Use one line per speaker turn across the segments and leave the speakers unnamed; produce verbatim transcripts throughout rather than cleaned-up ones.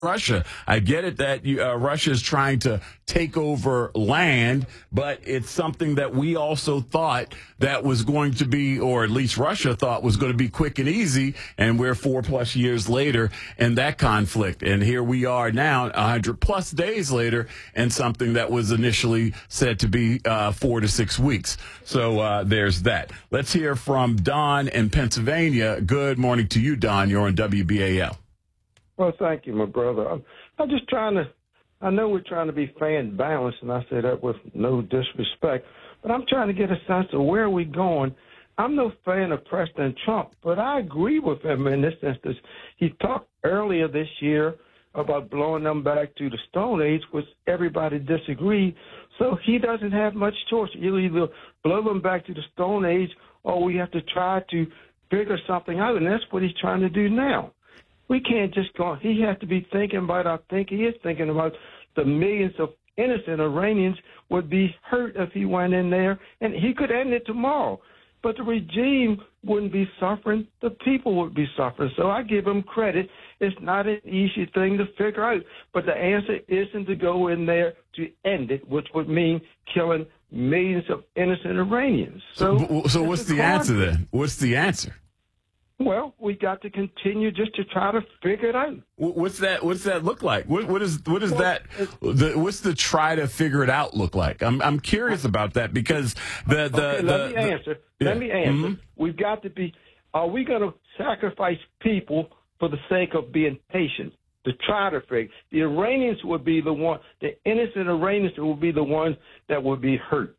Russia. I get it that you, uh, Russia is trying to take over land, but it's something that we also thought that was going to be, or at least Russia thought was going to be quick and easy, and we're four plus years later in that conflict. And here we are now, one hundred plus days later, and something that was initially said to be uh, four to six weeks. So uh, there's that. Let's hear from Don in Pennsylvania. Good morning to you, Don. You're on W B A L.
Well, thank you, my brother. I'm, I'm just trying to, I know we're trying to be fair and balanced, and I say that with no disrespect, but I'm trying to get a sense of where we're going. I'm no fan of President Trump, but I agree with him in this instance. He talked earlier this year about blowing them back to the Stone Age, which everybody disagreed. So he doesn't have much choice. You either blow them back to the Stone Age, or we have to try to figure something out, and that's what he's trying to do now. We can't just go. He has to be thinking about, I think he is thinking about the millions of innocent Iranians would be hurt if he went in there, and he could end it tomorrow. But the regime wouldn't be suffering. The people would be suffering. So I give him credit. It's not an easy thing to figure out. But the answer isn't to go in there to end it, which would mean killing millions of innocent Iranians. So,
so, so what's the answer then? What's the answer?
Well, we got to continue just to try to figure it out.
What's that? What's that look like? What, what is what is well, that? The, what's the try to figure it out look like? I'm I'm curious about that because the the,
okay,
the
let me
the,
answer.
Yeah.
Let me answer.
Mm-hmm.
We've got to be. Are we going to sacrifice people for the sake of being patient? To try to figure. The Iranians would be the one. The innocent Iranians will be the ones that would be hurt.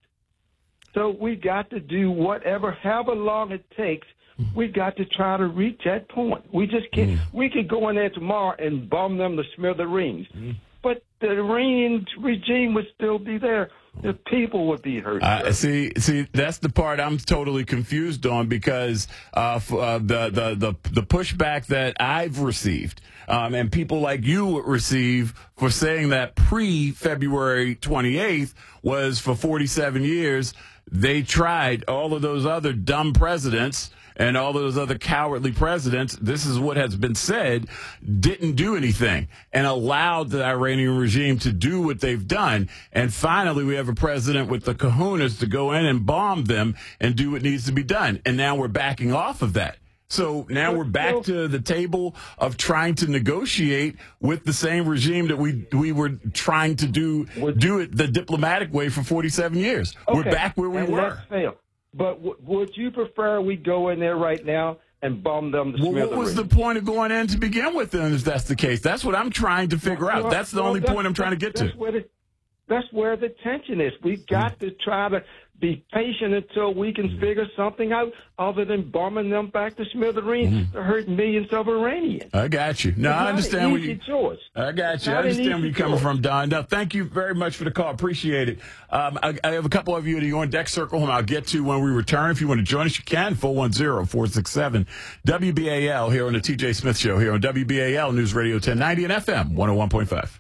So we got to do whatever, however long it takes. We got to try to reach that point. We just can't. Mm. We could go in there tomorrow and bomb them to smithereens, mm. but the Iranian regime would still be there. The people would be hurt.
Uh, see, see, that's the part I'm totally confused on because uh, f- uh, the, the the the pushback that I've received, um, and people like you would receive for saying that pre-February twenty-eighth was for forty-seven years. They tried all of those other dumb presidents. And all those other cowardly presidents, this is what has been said, didn't do anything and allowed the Iranian regime to do what they've done. And finally, we have a president with the kahunas to go in and bomb them and do what needs to be done. And now we're backing off of that. So now we're back to the table of trying to negotiate with the same regime that we we were trying to do do it the diplomatic way for forty-seven years.
Okay.
We're back where we
and
were.
Let's fail. But w- would you prefer we go in there right now and bomb them to
well, what was the point of going in to begin with, then, if that's the case? That's what I'm trying to figure
well,
out. That's the
well,
only
that's,
point I'm trying to get
that's
to.
Where the, that's where the tension is. We've got to try to be patient until we can figure something out other than bombing them back to smithereens mm-hmm. to hurt millions of Iranians.
I got you. No,
it's
I understand where you.
Choice.
I got you. I understand where you're coming
choice.
from, Don. Now, thank you very much for the call. Appreciate it. Um, I, I have a couple of you in the on deck circle, whom I'll get to when we return. If you want to join us, you can. four one zero, four six seven, W B A L here on the T J Smith Show here on W B A L News Radio ten ninety and F M one oh one point five.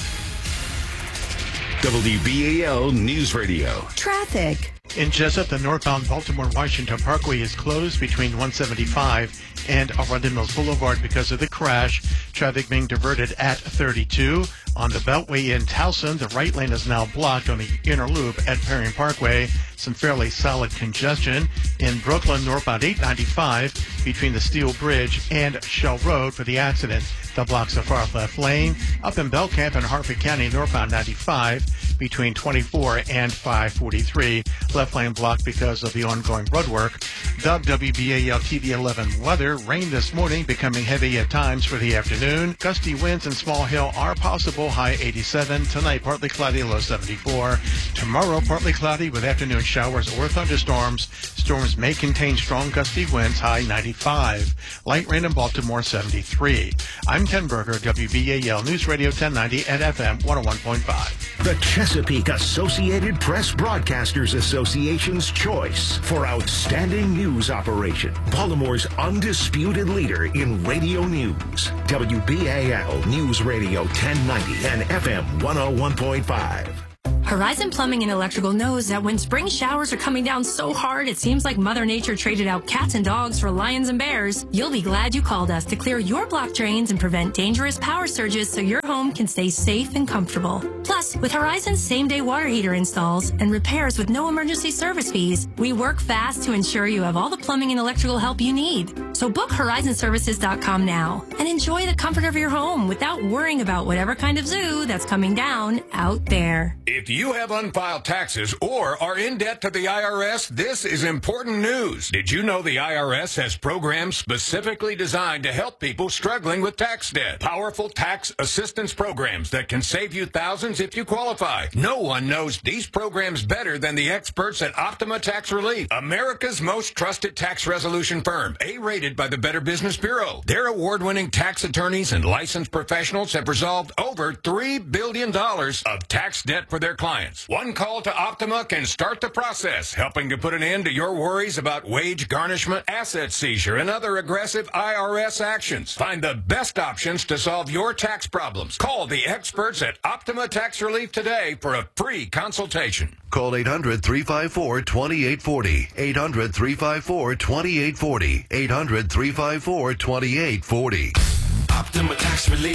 W B A L News Radio.
Traffic.
In Jessup, the northbound Baltimore-Washington Parkway is closed between one seventy-five and Arundel Mills Boulevard because of the crash. Traffic being diverted at thirty-two. On the Beltway in Towson, the right lane is now blocked on the inner loop at Perry Parkway. Some fairly solid congestion in Brooklyn, northbound eight ninety-five between the Steel Bridge and Shell Road for the accident. The blocks the far left lane. Up in Belcamp and Harford County, northbound ninety-five between twenty-four and five forty-three. Left lane blocked because of the ongoing road work. The W B A L T V eleven weather. Rain this morning, becoming heavy at times for the afternoon. Gusty winds and small hail are possible. High eighty-seven. Tonight, partly cloudy, low seventy-four. Tomorrow, partly cloudy with afternoon showers or thunderstorms. Storms may contain strong gusty winds. High ninety-five. Light rain in Baltimore, seventy-three. I'm Ken Berger, W B A L News Radio ten ninety and F M one oh one point five.
The Chesapeake Associated Press Broadcasters Association's choice for outstanding news operation. Baltimore's undisputed leader in radio news. W B A L News Radio ten ninety and F M one oh one point five.
Horizon Plumbing and Electrical knows that when spring showers are coming down so hard it seems like Mother Nature traded out cats and dogs for lions and bears, you'll be glad you called us to clear your block drains and prevent dangerous power surges so your home can stay safe and comfortable. Plus, with Horizon's same-day water heater installs and repairs with no emergency service fees, we work fast to ensure you have all the plumbing and electrical help you need. So book horizon services dot com now and enjoy the comfort of your home without worrying about whatever kind of zoo that's coming down out there.
If you have unfiled taxes or are in debt to the I R S, this is important news. Did you know the I R S has programs specifically designed to help people struggling with tax debt? Powerful tax assistance programs that can save you thousands if you qualify. No one knows these programs better than the experts at Optima Tax Relief, America's most trusted tax resolution firm, A-rated by the Better Business Bureau. Their award-winning tax attorneys and licensed professionals have resolved over three billion dollars of tax debt for their clients. One call to Optima can start the process, helping to put an end to your worries about wage garnishment, asset seizure, and other aggressive I R S actions. Find the best options to solve your tax problems. Call the experts at Optima Tax Relief today for a free consultation.
Call eight hundred, three five four, two eight four zero. eight hundred, three five four, two eight four zero. eight hundred, three five four, two eight four zero.
Optima Tax Relief.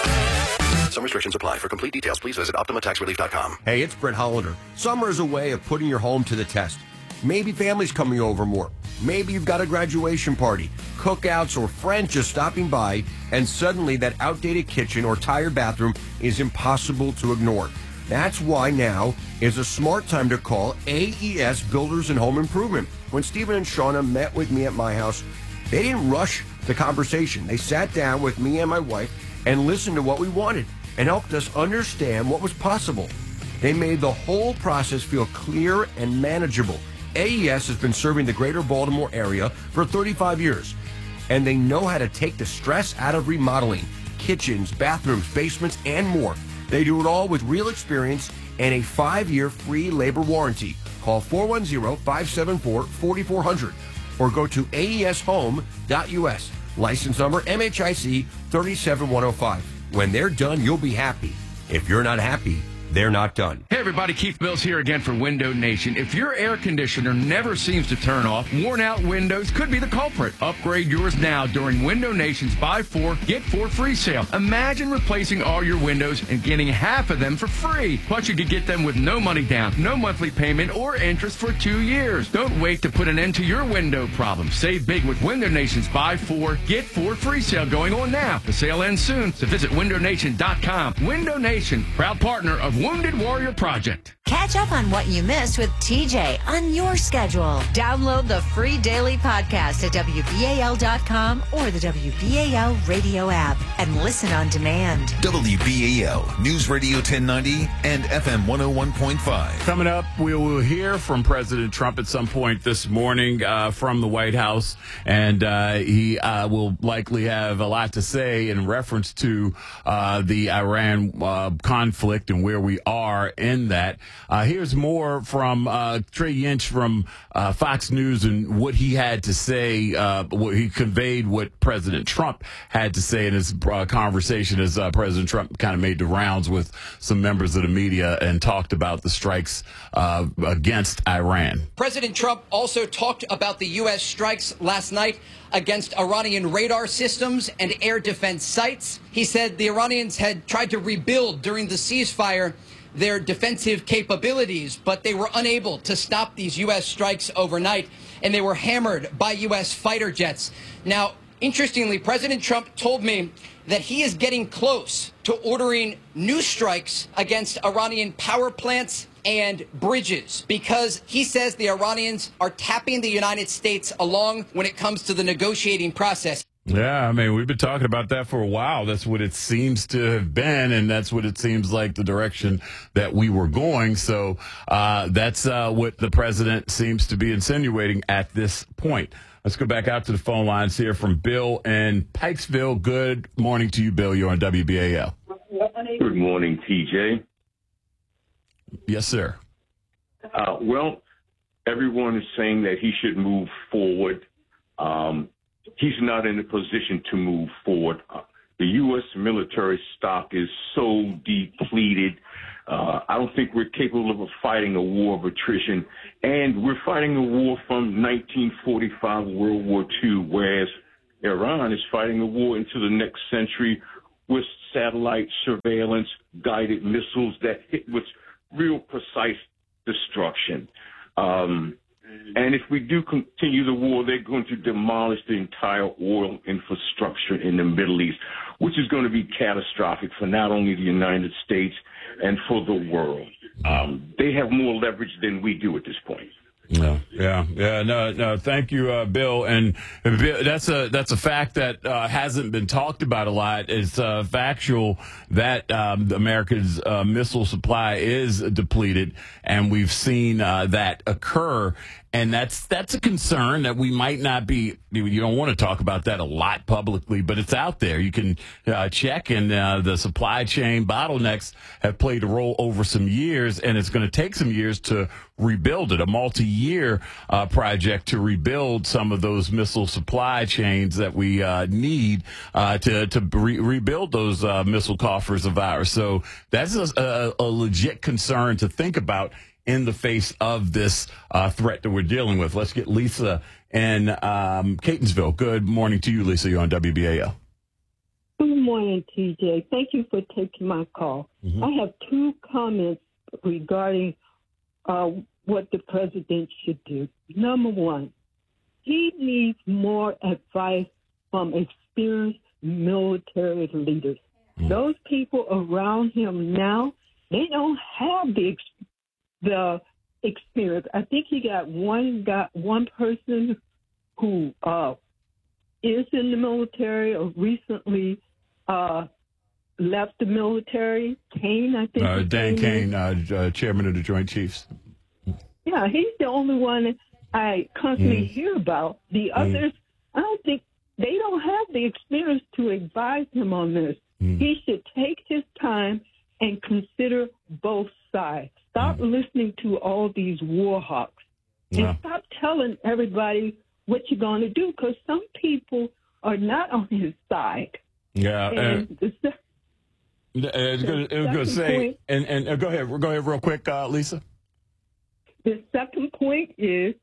Some restrictions apply. For complete details, please visit optima tax relief dot com.
Hey, it's Brett Hollander. Summer is a way of putting your home to the test. Maybe family's coming over more. Maybe you've got a graduation party, cookouts, or friends just stopping by, and suddenly that outdated kitchen or tired bathroom is impossible to ignore. That's why now is a smart time to call A E S Builders and Home Improvement. When Stephen and Shauna met with me at my house, they didn't rush the conversation. They sat down with me and my wife and listened to what we wanted and helped us understand what was possible. They made the whole process feel clear and manageable. A E S has been serving the greater Baltimore area for thirty-five years, and they know how to take the stress out of remodeling kitchens, bathrooms, basements, and more. They do it all with real experience and a five-year free labor warranty. Call four one zero, five seven four, four four zero zero or go to A E S home dot U S. License number M H I C three seven one zero five. When they're done, you'll be happy. If you're not happy, they're not done.
Hey everybody, Keith Mills here again for Window Nation. If your air conditioner never seems to turn off, worn out windows could be the culprit. Upgrade yours now during Window Nation's Buy Four, Get Four Free sale. Imagine replacing all your windows and getting half of them for free. Plus you could get them with no money down, no monthly payment, or interest for two years. Don't wait to put an end to your window problem. Save big with Window Nation's Buy Four, Get Four Free sale going on now. The sale ends soon, so visit window nation dot com. Window Nation, proud partner of Wounded Warrior Project.
Catch up on what you missed with T J on your schedule. Download the free daily podcast at W B A L dot com or the W B A L radio app and listen on demand.
W B A L News Radio ten ninety and F M one oh one point five.
Coming up, we will hear from President Trump at some point this morning uh, from the White House, and uh, he uh, will likely have a lot to say in reference to uh, the Iran uh, conflict and where we are in that. Uh, here's more from uh, Trey Yinch from uh, Fox News and what he had to say. Uh, what he conveyed what President Trump had to say in his uh, conversation as uh, President Trump kind of made the rounds with some members of the media and talked about the strikes uh, against Iran.
President Trump also talked about the U S strikes last night against Iranian radar systems and air defense sites. He said the Iranians had tried to rebuild during the ceasefire their defensive capabilities, but they were unable to stop these U S strikes overnight, and they were hammered by U S fighter jets. Now, interestingly, President Trump told me that he is getting close to ordering new strikes against Iranian power plants and bridges because he says the Iranians are tapping the United States along when it comes to the negotiating process.
Yeah, I mean, we've been talking about that for a while. That's what it seems to have been, and that's what it seems like the direction that we were going. So uh, that's uh, what the president seems to be insinuating at this point. Let's go back out to the phone lines here from Bill in Pikesville. Good morning to you, Bill. You're on W B A L.
Good morning, T J.
Yes, sir.
Uh, well, everyone is saying that he should move forward. Um, he's not in a position to move forward. Uh, the U S military stock is so depleted. Uh, I don't think we're capable of fighting a war of attrition. And we're fighting a war from nineteen forty-five, World War Two, whereas Iran is fighting a war into the next century with satellite surveillance, guided missiles that hit with real precise destruction. Um, and if we do continue the war, they're going to demolish the entire oil infrastructure in the Middle East, which is going to be catastrophic for not only the United States and for the world. Um, they have more leverage than we do at this point.
Yeah, yeah, yeah. No, no. Thank you, uh, Bill. And that's a that's a fact that uh, hasn't been talked about a lot. It's uh, factual that um, America's uh, missile supply is depleted, and we've seen uh, that occur. And that's that's a concern that we might not be. You don't want to talk about that a lot publicly, but it's out there. You can uh, check, and uh, the supply chain bottlenecks have played a role over some years, and it's going to take some years to rebuild it. A multi-year uh, project to rebuild some of those missile supply chains that we uh, need uh, to to re- rebuild those uh, missile coffers of ours. So that's a, a, a legit concern to think about in the face of this uh, threat that we're dealing with. Let's get Lisa in um, Catonsville. Good morning to you, Lisa. You're on W B A L.
Good morning, T J. Thank you for taking my call. Mm-hmm. I have two comments regarding uh, what the president should do. Number one, he needs more advice from experienced military leaders. Mm-hmm. Those people around him now, they don't have the experience. The experience. I think he got one got one person who uh, is in the military or recently uh, left the military. Kane, I think.
Uh, Dan Kane, uh, uh, chairman of the Joint Chiefs.
Yeah, he's the only one I constantly mm. hear about. The
mm.
others, I don't think they don't have the experience to advise him on this. Mm. He should take his time and consider both sides. Stop mm. listening to all these war hawks. And yeah. stop telling everybody what you're going to do, because some people are not on his side.
Yeah.
And
uh, the, I was going to say, point, and, and uh, go ahead, go ahead real quick, uh, Lisa.
The second point is,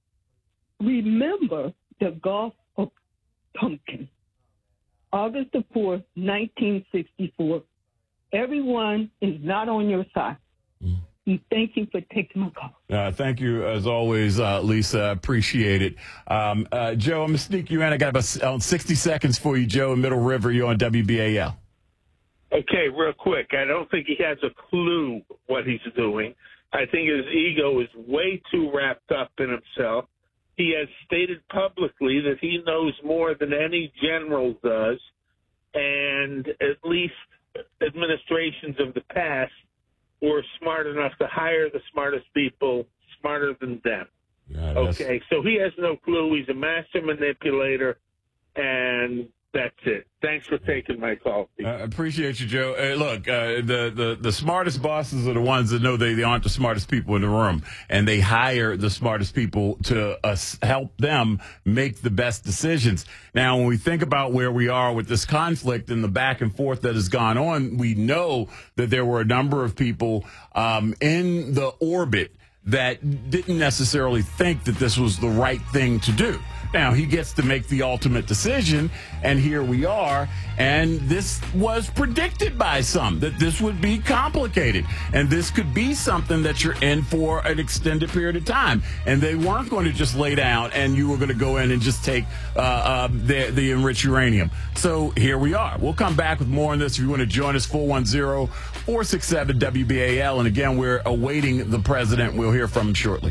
remember the Gulf of Tonkin, August the fourth, nineteen sixty-four. Everyone is not on your side. Mm. Thank you for taking my call.
Uh, thank you, as always, uh, Lisa. Appreciate it. Um, uh, Joe, I'm going to sneak you in. I got about uh, sixty seconds for you, Joe, in Middle River. You're on W B A L.
Okay, real quick. I don't think he has a clue what he's doing. I think his ego is way too wrapped up in himself. He has stated publicly that he knows more than any general does, and at least administrations of the past were smart enough to hire the smartest people, smarter than them.
Yeah,
okay, so he has no clue. He's a master manipulator, and that's it. Thanks for taking my call.
I uh, appreciate you, Joe. Uh, look, uh, the, the, the smartest bosses are the ones that know they, they aren't the smartest people in the room, and they hire the smartest people to uh, help them make the best decisions. Now, when we think about where we are with this conflict and the back and forth that has gone on, we know that there were a number of people um, in the orbit that didn't necessarily think that this was the right thing to do. Now, he gets to make the ultimate decision, and here we are. And this was predicted by some, that this would be complicated. And this could be something that you're in for an extended period of time. And they weren't going to just lay down and you were going to go in and just take uh, uh, the, the enriched uranium. So here we are. We'll come back with more on this. If you want to join us, four one zero, four six seven, W B A L. And again, we're awaiting the president. We'll hear from him shortly.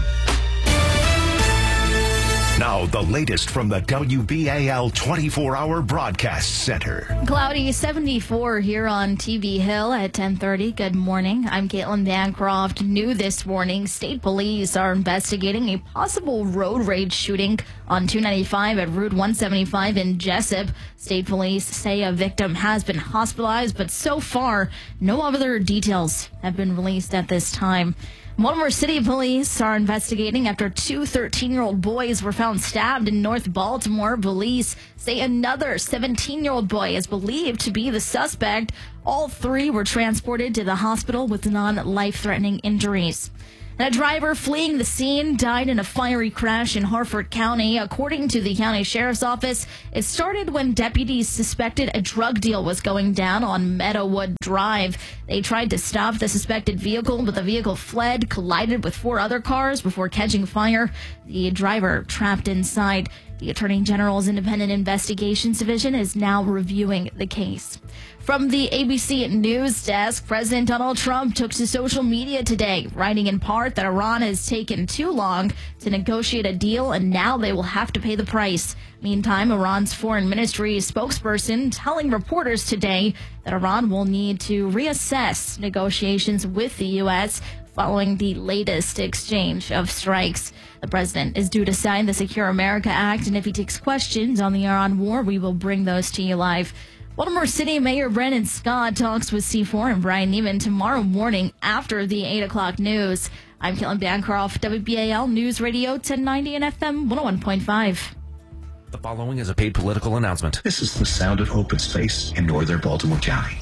Now, the latest from the W B A L twenty-four hour Broadcast Center.
Cloudy seventy-four here on T V Hill at ten thirty. Good morning. I'm Caitlin Bancroft. New this morning, state police are investigating a possible road rage shooting on two ninety-five at Route one seventy-five in Jessup. State police say a victim has been hospitalized, but so far, no other details have been released at this time. Baltimore City police are investigating after two thirteen-year-old boys were found stabbed in North Baltimore. Police say another seventeen-year-old boy is believed to be the suspect. All three were transported to the hospital with non-life-threatening injuries. And a driver fleeing the scene died in a fiery crash in Harford County. According to the county sheriff's office, it started when deputies suspected a drug deal was going down on Meadowwood Drive. They tried to stop the suspected vehicle, but the vehicle fled, collided with four other cars before catching fire. The driver trapped inside. The Attorney General's Independent Investigations Division is now reviewing the case. From the A B C News Desk, President Donald Trump took to social media today, writing in part that Iran has taken too long to negotiate a deal and now they will have to pay the price. Meantime, Iran's foreign ministry spokesperson telling reporters today that Iran will need to reassess negotiations with the U S following the latest exchange of strikes. The president is due to sign the Secure America Act, and if he takes questions on the Iran war, we will bring those to you live. Baltimore City Mayor Brandon Scott talks with C four and Brian Neiman tomorrow morning after the eight o'clock news. I'm Caitlin Bancroft, W B A L News Radio ten ninety and F M one oh one point five.
The following is a paid political announcement.
This is the sound of open space in northern Baltimore County.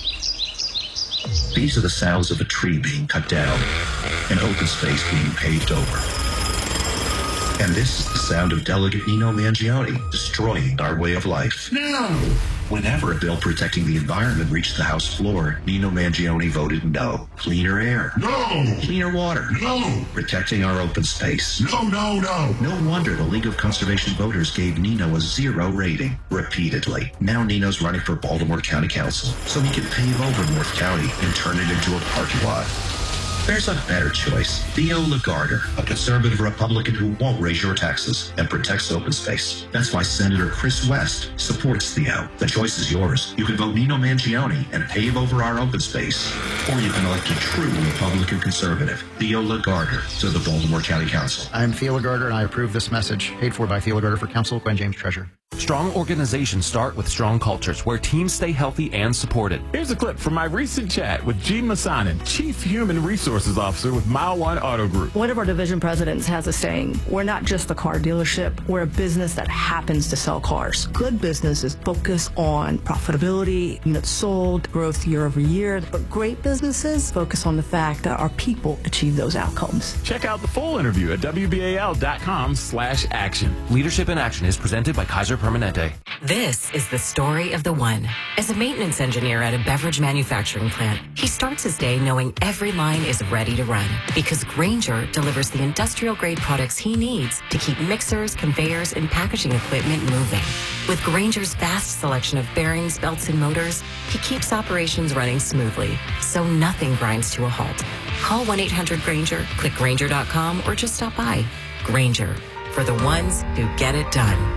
These are the sounds of a tree being cut down, an open space being paved over. And this is the sound of Delegate Nino Mangione destroying our way of life. No! Whenever a bill protecting the environment reached the House floor, Nino Mangione voted no. Cleaner air. No! Cleaner water. No! Protecting our open space. No, no, no! No wonder the League of Conservation Voters gave Nino a zero rating repeatedly. Now Nino's running for Baltimore County Council so he can pave over North County and turn it into a parking lot. There's a better choice. Theo Lagarder, a conservative Republican who won't raise your taxes and protects open space. That's why Senator Chris West supports Theo. The choice is yours. You can vote Nino Mangione and pave over our open space. Or you can elect a true Republican conservative, Theo Lagarder, to the Baltimore County Council.
I'm Theo Lagarder, and I approve this message. Paid for by Theo Lagarder for Council, Glenn James, Treasurer.
Strong organizations start with strong cultures where teams stay healthy and supported.
Here's a clip from my recent chat with G. Masanin, Chief Human Resources Officer with Mile One Auto Group.
One of our division presidents has a saying, we're not just a car dealership, we're a business that happens to sell cars. Good businesses focus on profitability, units sold, growth year over year, but great businesses focus on the fact that our people achieve those outcomes.
Check out the full interview at W B A L dot com slash action.
Leadership in Action is presented by Kaiser Permanente.
This is the story of the one. As a maintenance engineer at a beverage manufacturing plant, he starts his day knowing every line is ready to run because Grainger delivers the industrial-grade products he needs to keep mixers, conveyors, and packaging equipment moving. With Grainger's vast selection of bearings, belts, and motors, he keeps operations running smoothly, so nothing grinds to a halt. Call one eight hundred Grainger, click Grainger dot com, or just stop by. Grainger, for the ones who get it done.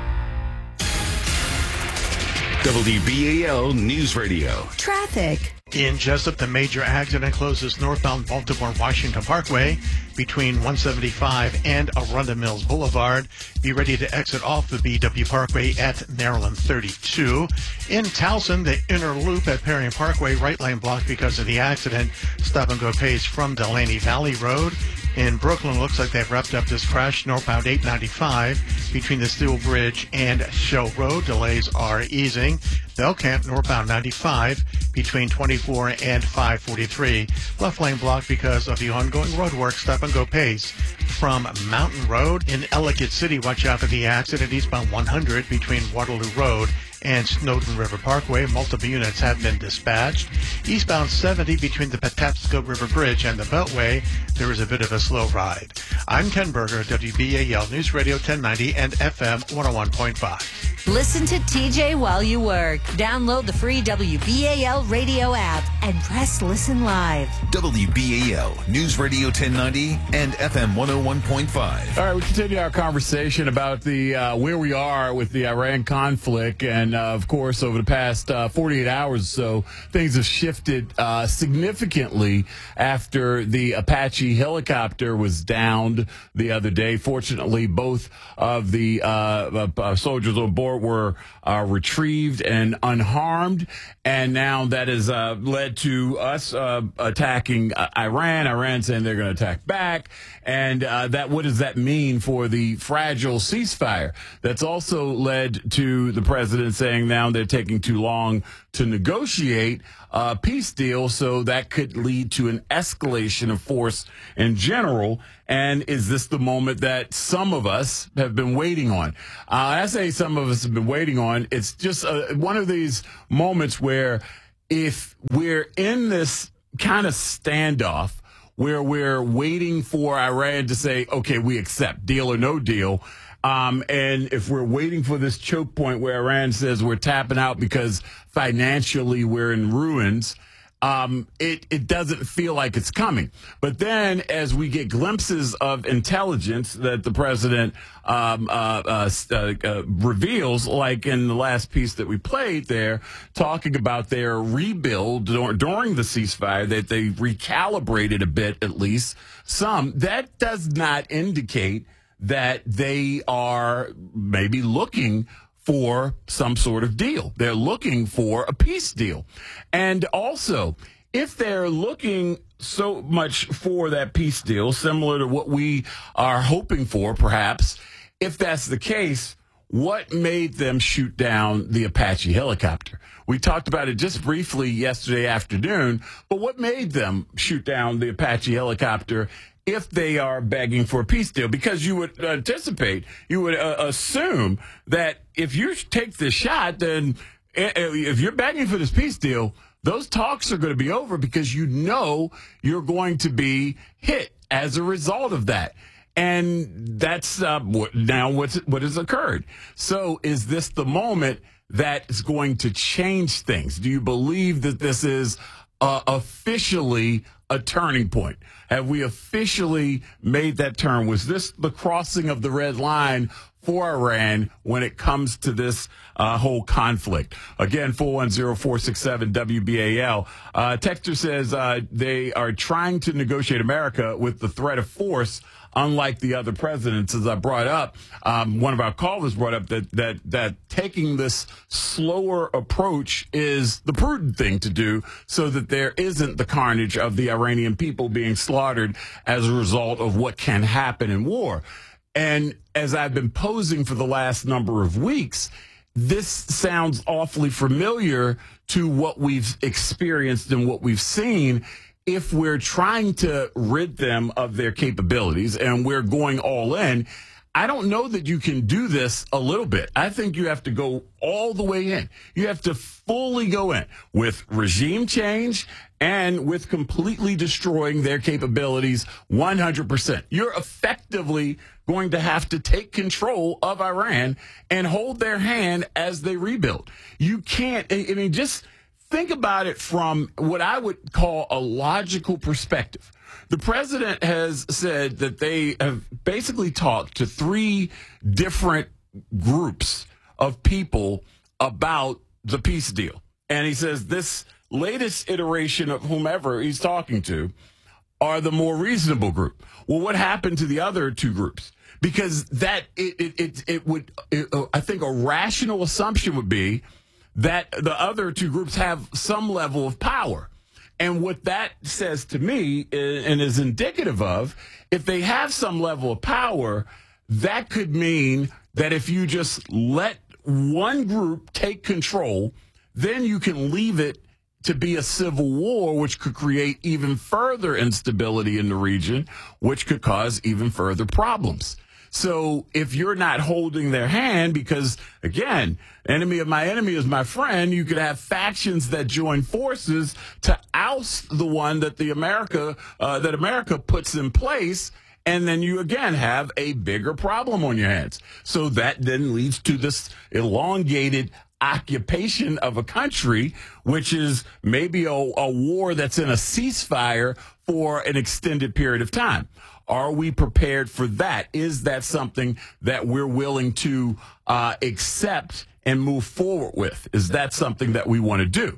W B A L News Radio.
Traffic.
In Jessup, the major accident closes northbound Baltimore-Washington Parkway between one seventy-five and Arundel Mills Boulevard. Be ready to exit off the B W Parkway at Maryland thirty-two. In Towson, the inner loop at Perry Parkway, right lane blocked because of the accident. Stop and go pace from Delaney Valley Road. In Brooklyn, looks like they've wrapped up this crash northbound eight ninety-five between the Steel Bridge and Shell Road. Delays are easing. Belcamp northbound ninety-five between twenty-four and five forty-three. Left lane blocked because of the ongoing road work. Stop and go pace from Mountain Road. In Ellicott City, watch out for the accident eastbound one hundred between Waterloo Road and Snowden River Parkway. Multiple units have been dispatched. Eastbound seventy between the Patapsco River Bridge and the Beltway, there is a bit of a slow ride. I'm Ken Berger, W B A L News Radio ten ninety and F M one oh one point five.
Listen to T J while you work. Download the free W B A L radio app and press listen live.
W B A L News Radio ten ninety and F M one oh one point five.
All right, we continue our conversation about the uh, where we are with the Iran conflict. And, uh, of course, over the past uh, forty-eight hours or so, things have shifted uh, significantly after the Apache helicopter was downed the other day. Fortunately, both of the uh, uh, soldiers on board four were uh, retrieved and unharmed. And now that has uh, led to us uh, attacking uh, Iran, Iran saying they're going to attack back. And uh, that what does that mean for the fragile ceasefire? That's also led to the president saying now they're taking too long to negotiate a peace deal, so that could lead to an escalation of force in general. And is this the moment that some of us have been waiting on? Uh, I say some of us have been waiting on. It's just uh, one of these moments where if we're in this kind of standoff where we're waiting for Iran to say, okay, we accept, deal or no deal. Um, and if we're waiting for this choke point where Iran says we're tapping out because financially we're in ruins, um, it, it doesn't feel like it's coming. But then as we get glimpses of intelligence that the president um, uh, uh, uh, uh, reveals, like in the last piece that we played there, talking about their rebuild during the ceasefire, that they recalibrated a bit, at least some, that does not indicate that they are maybe looking for some sort of deal. They're looking for a peace deal. And also, if they're looking so much for that peace deal, similar to what we are hoping for, perhaps, if that's the case, what made them shoot down the Apache helicopter? We talked about it just briefly yesterday afternoon, but what made them shoot down the Apache helicopter if they are begging for a peace deal? Because you would anticipate, you would uh, assume that if you take this shot, then if you're begging for this peace deal, those talks are going to be over because you know you're going to be hit as a result of that. And that's uh, what, now what's, what has occurred. So is this the moment that is going to change things? Do you believe that this is uh, officially a turning point? Have we officially made that turn? Was this the crossing of the red line for Iran when it comes to this uh, whole conflict? Again, four one zero, four six seven, W B A L. Uh, Texter says uh, they are trying to negotiate America with the threat of force, unlike the other presidents. As I brought up, um, one of our callers brought up that, that, that taking this slower approach is the prudent thing to do so that there isn't the carnage of the Iranian people being slaughtered as a result of what can happen in war. And as I've been posing for the last number of weeks, this sounds awfully familiar to what we've experienced and what we've seen. If we're trying to rid them of their capabilities and we're going all in, I don't know that you can do this a little bit. I think you have to go all the way in. You have to fully go in with regime change and with completely destroying their capabilities one hundred percent. You're effectively going to have to take control of Iran and hold their hand as they rebuild. You can't, I mean, just think about it from what I would call a logical perspective. The president has said that they have basically talked to three different groups of people about the peace deal. And he says this latest iteration of whomever he's talking to are the more reasonable group. Well, what happened to the other two groups? Because that it it it, it would it, uh, I think a rational assumption would be that the other two groups have some level of power. And what that says to me is, and is indicative of, if they have some level of power, that could mean that if you just let one group take control, then you can leave it to be a civil war, which could create even further instability in the region, which could cause even further problems. So if you're not holding their hand, because, again, enemy of my enemy is my friend, you could have factions that join forces to oust the one that the America uh, that America puts in place, and then you, again, have a bigger problem on your hands. So that then leads to this elongated occupation of a country, which is maybe a, a war that's in a ceasefire for an extended period of time. Are we prepared for that? Is that something that we're willing to uh, accept and move forward with? Is that something that we want to do?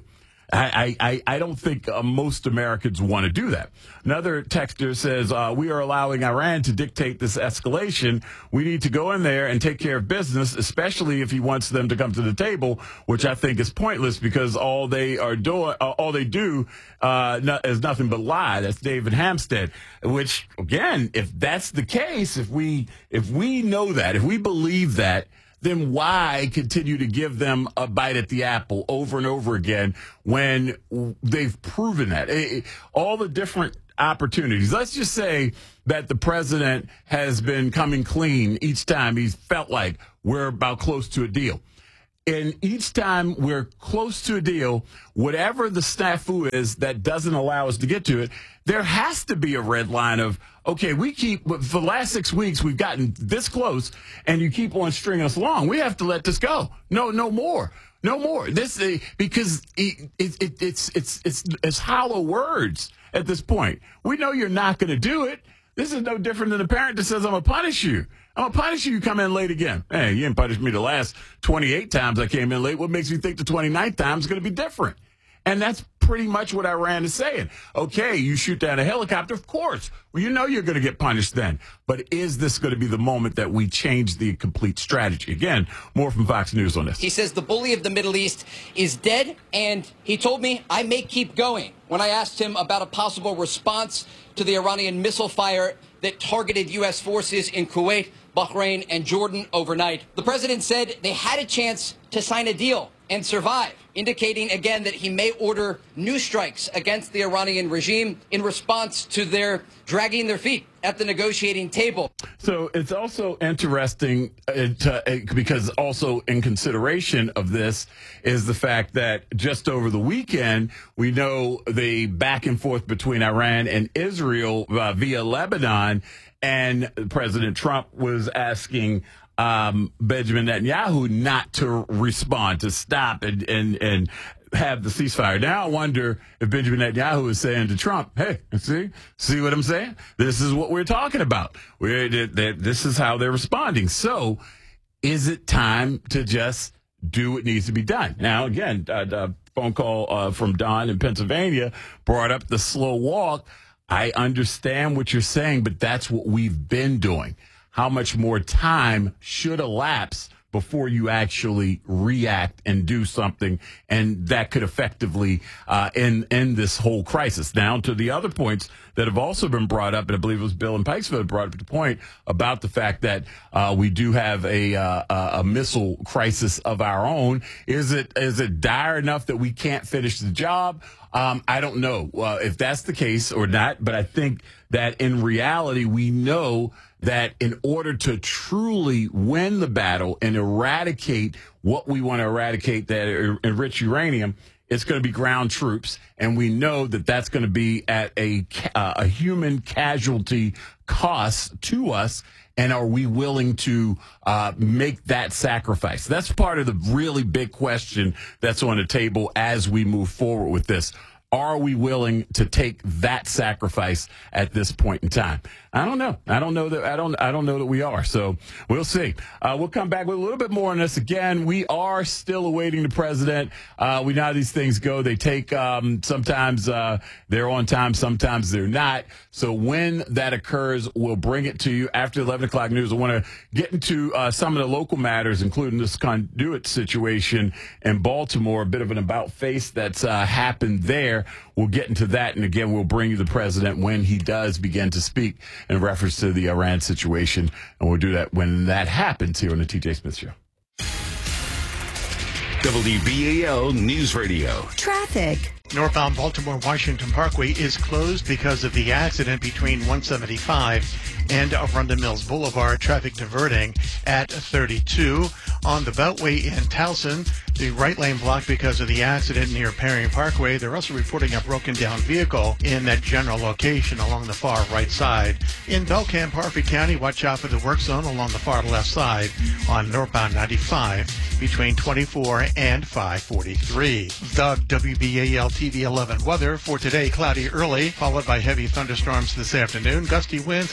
I, I, I don't think uh, most Americans want to do that. Another texter says, uh, we are allowing Iran to dictate this escalation. We need to go in there and take care of business, especially if he wants them to come to the table, which I think is pointless because all they are doing, uh, all they do uh, no, is nothing but lie. That's David Hampstead, which, again, if that's the case, if we if we know that, if we believe that, then why continue to give them a bite at the apple over and over again when they've proven that? It, all the different opportunities. Let's just say that the president has been coming clean each time he's felt like we're about close to a deal. And each time we're close to a deal, whatever the snafu is that doesn't allow us to get to it, there has to be a red line of, okay, we keep, for the last six weeks, we've gotten this close, and you keep on stringing us along. We have to let this go. No, no more. No more. This uh, because it, it, it, it's, it's, it's, it's hollow words at this point. We know you're not going to do it. This is no different than a parent that says, I'm going to punish you. I'm going to punish you, you come in late again. Hey, you didn't punish me the last twenty-eight times I came in late. What makes you think the twenty-ninth time is going to be different? And that's pretty much what Iran is saying. Okay, you shoot down a helicopter, of course. Well, you know you're going to get punished then. But is this going to be the moment that we change the complete strategy? Again, more from Fox News on this.
He says the bully of the Middle East is dead, and he told me I may keep going. When I asked him about a possible response to the Iranian missile fire that targeted U S forces in Kuwait, Bahrain, and Jordan overnight, the president said they had a chance to sign a deal and survive, indicating again that he may order new strikes against the Iranian regime in response to their dragging their feet at the negotiating table.
So it's also interesting uh, to, uh, because also in consideration of this is the fact that just over the weekend, we know the back and forth between Iran and Israel uh, via Lebanon, and President Trump was asking Um, Benjamin Netanyahu not to respond, to stop and, and, and have the ceasefire. Now I wonder if Benjamin Netanyahu is saying to Trump, hey, see, see what I'm saying? This is what we're talking about. We're, this is how they're responding. So is it time to just do what needs to be done? Now, again, uh, the phone call uh, from Don in Pennsylvania brought up the slow walk. I understand what you're saying, but that's what we've been doing. How much more time should elapse before you actually react and do something, and that could effectively uh, end, end this whole crisis. Now, to the other points that have also been brought up, and I believe it was Bill in Pikesville that brought up the point about the fact that uh, we do have a, uh, a missile crisis of our own. Is it is it dire enough that we can't finish the job? Um, I don't know uh, if that's the case or not, but I think that in reality, we know that in order to truly win the battle and eradicate what we want to eradicate, that enriched uranium, it's going to be ground troops. And we know that that's going to be at a, uh, a human casualty cost to us. And are we willing to uh, make that sacrifice? That's part of the really big question that's on the table as we move forward with this. Are we willing to take that sacrifice at this point in time? I don't know. I don't know that. I don't. I don't know that we are. So we'll see. Uh, we'll come back with a little bit more on this. Again, we are still awaiting the president. Uh, we know how these things go. They take um, sometimes uh, they're on time, sometimes they're not. So when that occurs, we'll bring it to you after eleven o'clock news. I want to get into uh, some of the local matters, including this conduit situation in Baltimore. A bit of an about face that's uh, happened there. We'll get into that, and again, we'll bring you the president when he does begin to speak in reference to the Iran situation, and we'll do that when that happens here on the T J Smith Show.
W B A L News Radio.
Traffic.
Northbound Baltimore-Washington Parkway is closed because of the accident between one seventy-five and Arundel Mills Boulevard. Traffic diverting at thirty-two. On the Beltway in Towson, the right lane blocked because of the accident near Perry Parkway. They're also reporting a broken down vehicle in that general location along the far right side. In Belcamp, Harford County, watch out for the work zone along the far left side on northbound ninety-five between twenty-four and five forty-three. The W B A L T V eleven weather for today: cloudy early, followed by heavy thunderstorms this afternoon, gusty winds and small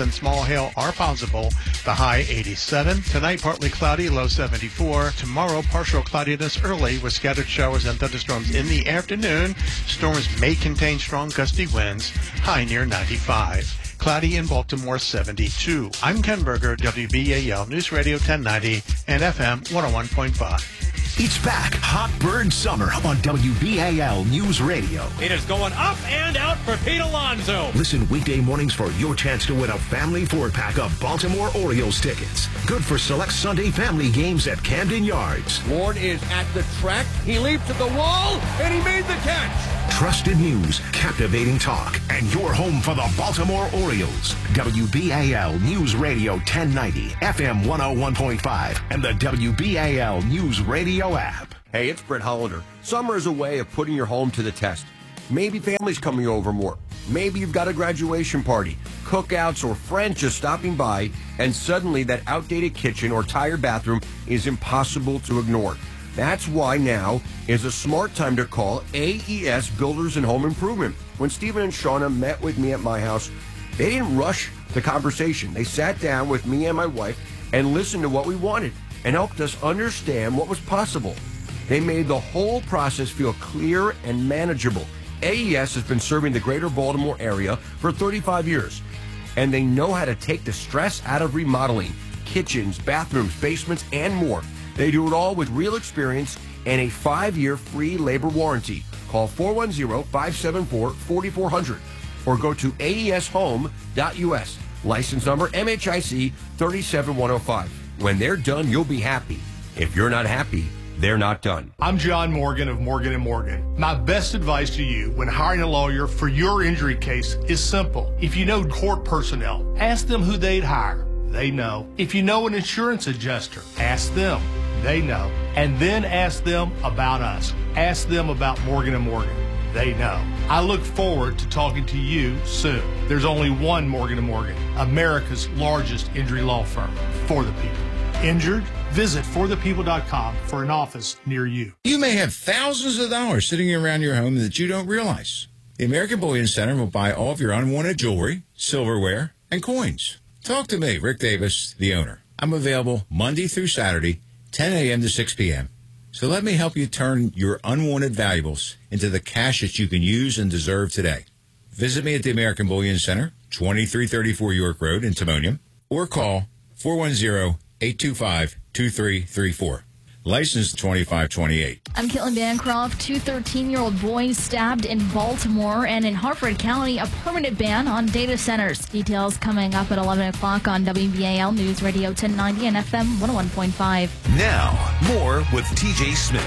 hail are possible. The high eighty-seven. Tonight, partly cloudy, low seventy-four. Tomorrow, partial cloudiness early with scattered showers and thunderstorms in the afternoon. Storms may contain strong gusty winds, high near ninety-five. Cloudy in Baltimore, seventy-two. I'm Ken Berger, W B A L News Radio ten ninety and F M one oh one point five.
It's back. Hot Bird Summer on W B A L News Radio.
It is going up and out for Pete Alonso.
Listen weekday mornings for your chance to win a family four-pack of Baltimore Orioles tickets. Good for select Sunday family games at Camden Yards.
Ward is at the track. He leaped at the wall, and he made the catch.
Trusted news, captivating talk, and your home for the Baltimore Orioles. W B A L News Radio ten ninety, F M one oh one point five, and the W B A L News Radio app.
Hey, it's Brett Hollander. Summer is a way of putting your home to the test. Maybe family's coming over more. Maybe you've got a graduation party, cookouts, or friends just stopping by, and suddenly that outdated kitchen or tired bathroom is impossible to ignore. That's why now is a smart time to call A E S Builders and Home Improvement. When Stephen and Shauna met with me at my house, they didn't rush the conversation. They sat down with me and my wife and listened to what we wanted and helped us understand what was possible. They made the whole process feel clear and manageable. A E S has been serving the greater Baltimore area for thirty-five years, and they know how to take the stress out of remodeling kitchens, bathrooms, basements, and more. They do it all with real experience and a five-year free labor warranty. Call four one zero, five seven four, four four zero zero or go to A E S home dot U S. License number M H I C three seven one oh five. When they're done, you'll be happy. If you're not happy, they're not done.
I'm John Morgan of Morgan and Morgan. My best advice to you when hiring a lawyer for your injury case is simple. If you know court personnel, ask them who they'd hire. They know. If you know an insurance adjuster, ask them. They know. And then ask them about us. Ask them about Morgan and Morgan. They know. I look forward to talking to you soon. There's only one Morgan and Morgan, America's largest injury law firm, for the people. Injured? Visit for the people dot com for an office near you.
You may have thousands of dollars sitting around your home that you don't realize. The American Bullion Center will buy all of your unwanted jewelry, silverware, and coins. Talk to me, Rick Davis, the owner. I'm available Monday through Saturday, ten a.m. to six p.m. So let me help you turn your unwanted valuables into the cash that you can use and deserve today. Visit me at the American Bullion Center, twenty-three thirty-four York Road in Timonium, or call four one zero, eight two five, two three three four. License twenty-five twenty-eight.
I'm Caitlin Bancroft. Two thirteen-year-old boys stabbed in Baltimore, and in Harford County, a permanent ban on data centers. Details coming up at eleven o'clock on W B A L News Radio ten ninety and F M one oh one point five.
Now, more with T J Smith.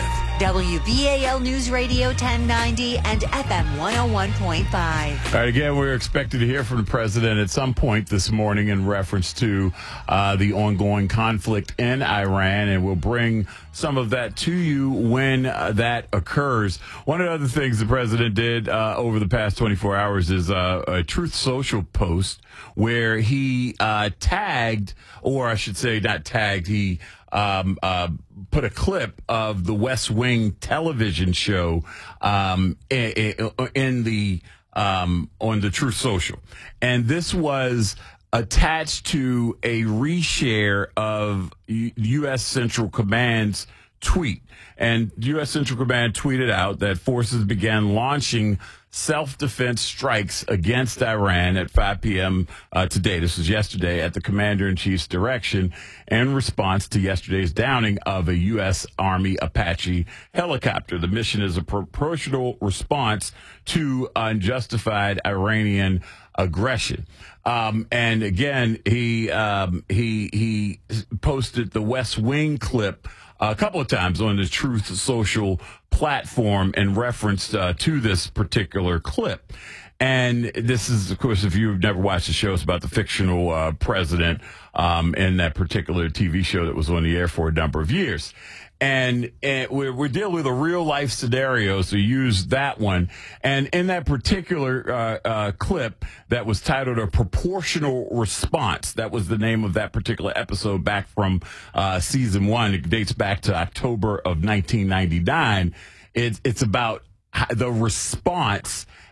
W B A L News Radio ten ninety and F M one oh one point five.
All right, again, we're expected to hear from the president at some point this morning in reference to uh, the ongoing conflict in Iran, and we'll bring some of that to you when uh, that occurs. One of the other things the president did uh, over the past twenty-four hours is uh, a Truth Social post where he uh, tagged, or I should say not tagged, he Um, uh, put a clip of the West Wing television show um, in, in the um, on the Truth Social, and this was attached to a reshare of U S Central Command's tweet. And U S Central Command tweeted out that forces began launching self-defense strikes against Iran at five p.m. Uh, today. This was yesterday at the Commander-in-Chief's direction in response to yesterday's downing of a U S Army Apache helicopter. The mission is a proportional response to unjustified Iranian aggression. Um, and again, he um, he he posted the West Wing clip a couple of times on the Truth Social platform in reference uh, to this particular clip. And this is, of course, if you've never watched the show, it's about the fictional uh, president um, in that particular T V show that was on the air for a number of years. And, and we're, we're dealing with a real life scenario, so use that one. And in that particular uh, uh, clip that was titled A Proportional Response, that was the name of that particular episode back from uh, season one. It dates back to October of nineteen ninety-nine. It's, it's about the response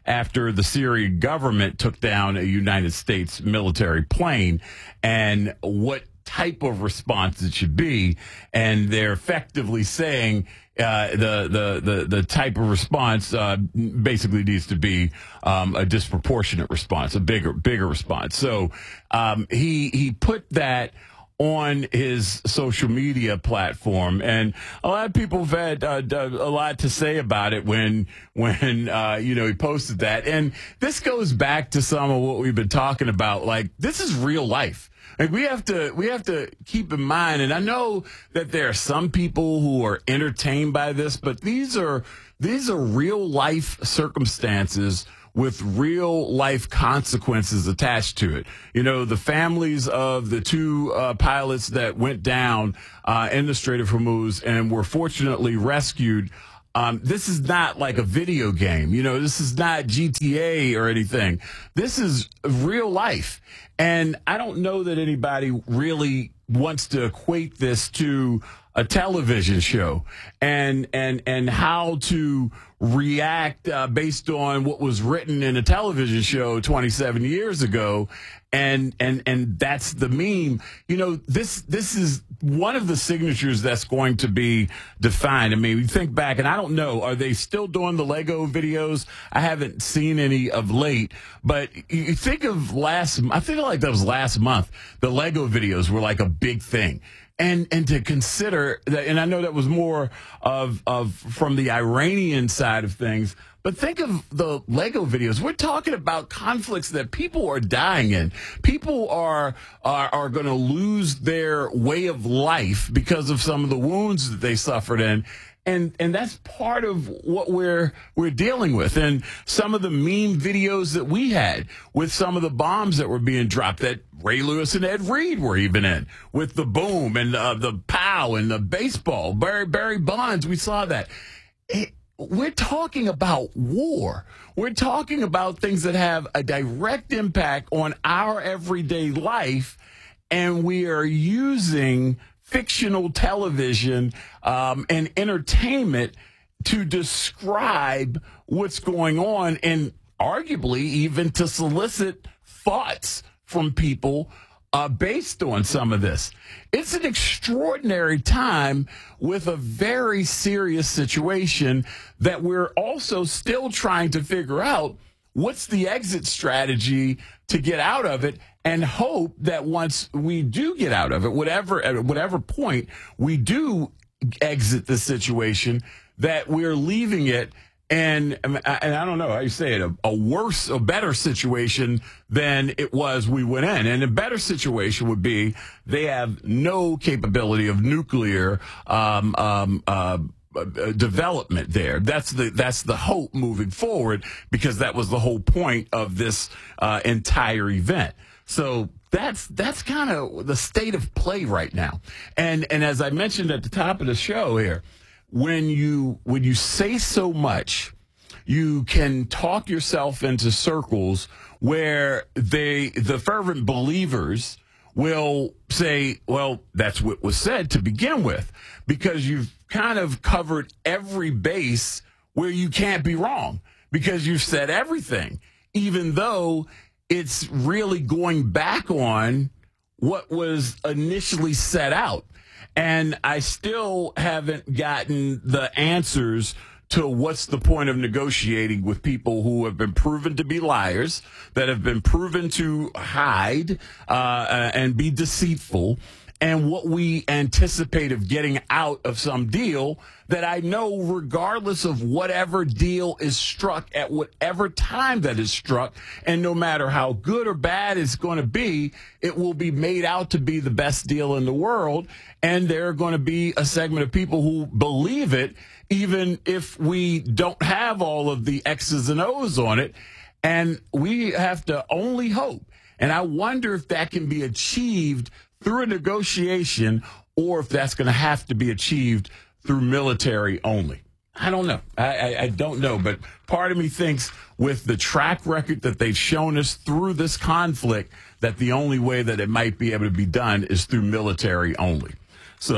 after the Syrian government took down a United States military plane and what type of response it should be. And they're effectively saying uh, the, the, the, the type of response uh, basically needs to be um, a disproportionate response, a bigger, bigger response. So um, he, he put that on his social media platform, and a lot of people have had uh, a lot to say about it when when uh, you know he posted that. And this goes back to some of what we've been talking about. Like, this is real life. Like, we have to we have to keep in mind. And I know that there are some people who are entertained by this, but these are these are real life circumstances with real life consequences attached to it. You know, the families of the two uh, pilots that went down uh, in the Strait of Hormuz and were fortunately rescued. Um, this is not like a video game. You know, this is not G T A or anything. This is real life. And I don't know that anybody really wants to equate this to a television show and and and how to react uh, based on what was written in a television show twenty-seven years ago. And and and that's the meme. You know, this this is one of the signatures that's going to be defined. I mean, we think back, and I don't know, are they still doing the Lego videos? I haven't seen any of late, but you think of last, I feel like that was last month, the Lego videos were like a big thing. And and to consider that, and I know that was more of of from the Iranian side of things, but think of the Lego videos. We're talking about conflicts that people are dying in. People are are, are going to lose their way of life because of some of the wounds that they suffered in. And and that's part of what we're we're dealing with. And some of the meme videos that we had with some of the bombs that were being dropped that Ray Lewis and Ed Reed were even in, with the boom and uh, the pow and the baseball. Barry Barry Bonds, we saw that. It, we're talking about war. We're talking about things that have a direct impact on our everyday life, and we are using fictional television um, and entertainment to describe what's going on, and arguably even to solicit thoughts from people uh, based on some of this. It's an extraordinary time with a very serious situation that we're also still trying to figure out what's the exit strategy to get out of it, and hope that once we do get out of it, whatever at whatever point we do exit the situation, that we're leaving it and and I don't know how you say it, a, a worse, a better situation than it was we went in. And a better situation would be they have no capability of nuclear um, um, uh, development there. That's the that's the hope moving forward, because that was the whole point of this uh, entire event. So that's that's kind of the state of play right now. And and as I mentioned at the top of the show here, when you when you say so much, you can talk yourself into circles where they the fervent believers will say, well, that's what was said to begin with, because you've kind of covered every base where you can't be wrong, because you've said everything, even though it's really going back on what was initially set out. And I still haven't gotten the answers to what's the point of negotiating with people who have been proven to be liars, that have been proven to hide uh, and be deceitful, and what we anticipate of getting out of some deal that I know, regardless of whatever deal is struck at whatever time that is struck, and no matter how good or bad it's going to be, it will be made out to be the best deal in the world. And there are going to be a segment of people who believe it, even if we don't have all of the X's and O's on it. And we have to only hope. And I wonder if that can be achieved through a negotiation, or if that's going to have to be achieved through military only. I don't know. I, I, I don't know. But part of me thinks, with the track record that they've shown us through this conflict, that the only way that it might be able to be done is through military only. So